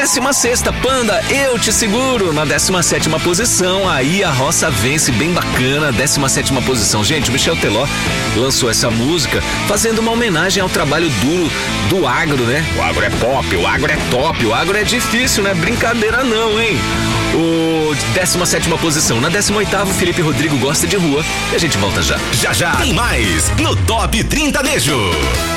16ª, Panda, Eu Te Seguro. Na 17ª posição, aí a Roça Vence, bem bacana, 17ª posição. Gente, o Michel Teló lançou essa música fazendo uma homenagem ao trabalho duro do agro, né? O agro é pop, o agro é top, o agro é difícil, não é brincadeira não, hein? O 17ª posição. Na 18ª, Felipe Rodrigo Gosta de Rua. E a gente volta já. Já tem mais no Top 30 Nejo.